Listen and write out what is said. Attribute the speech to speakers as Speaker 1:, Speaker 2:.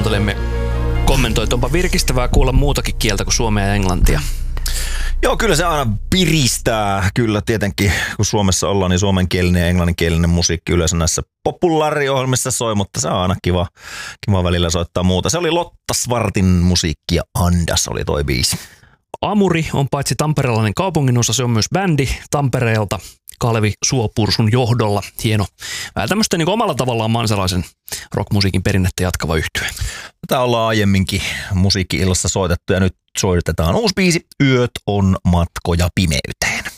Speaker 1: kuuntelemme kommentoi, että onpa virkistävää kuulla muutakin kieltä kuin suomea ja englantia.
Speaker 2: Joo, kyllä se aina piristää. Kyllä tietenkin, kun Suomessa ollaan, niin suomenkielinen ja englanninkielinen musiikki yleensä näissä populaariohjelmissa soi, mutta se on aina kiva välillä soittaa muuta. Se oli Lotta Svartin musiikki ja Andas oli toi biisi.
Speaker 1: Amuri on paitsi tamperelainen kaupunginosa, se on myös bändi Tampereelta Kalevi Suopursun johdolla. Hieno. Vähän tämmöistä niin omalla tavallaan mansalaisen rockmusiikin perinnettä jatkava yhtye.
Speaker 2: Tätä ollaan aiemminkin musiikki-illassa soitettu ja nyt soitetaan uusi biisi. Yöt on matkoja pimeyteen.